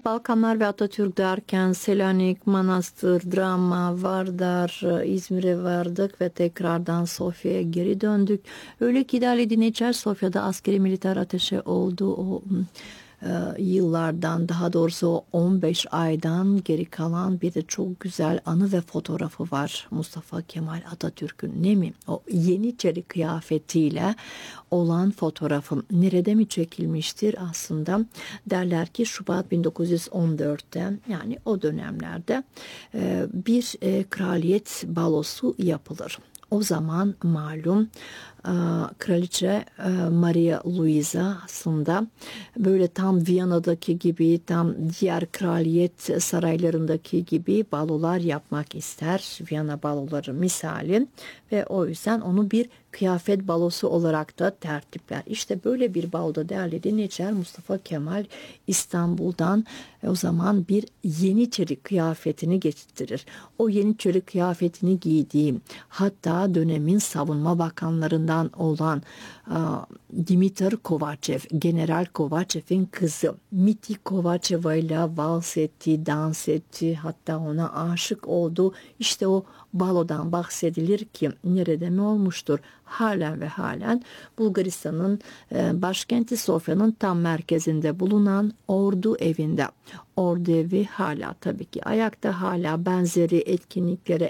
Balkanlar ve Atatürk derken Selanik, Manastır, Drama, Vardar, İzmir'e vardık ve tekrardan Sofya'ya geri döndük. Öyle ki değerli dinleyiciler, Sofya'da askeri militer ateşe oldu. O yıllardan, daha doğrusu o 15 aydan geri kalan bir de çok güzel anı ve fotoğrafı var. Mustafa Kemal Atatürk'ün, ne mi? O Yeniçeri kıyafetiyle olan fotoğrafım nerede mi çekilmiştir aslında? Derler ki Şubat 1914'te, yani o dönemlerde bir kraliyet balosu yapılır. O zaman malum Kraliçe Maria Luisa aslında böyle tam Viyana'daki gibi, tam diğer kraliyet saraylarındaki gibi balolar yapmak ister. Viyana baloları misali, ve o yüzden onu bir kıyafet balosu olarak da tertipler. İşte böyle bir baloda değerli dinleyiciler, Mustafa Kemal İstanbul'dan o zaman bir Yeniçeri kıyafetini getirir. O Yeniçeri kıyafetini giydiği, hatta dönemin savunma bakanlarından olan Dimitar Kovaçev, General Kovaçev'in kızı Miti Kovaçeva ile vals etti, dans etti, hatta ona aşık oldu. İşte o balodan bahsedilir ki nerede mi olmuştur? Halen ve halen Bulgaristan'ın başkenti Sofya'nın tam merkezinde bulunan Ordu evinde. Ordu evi hala tabii ki ayakta, hala benzeri etkinliklere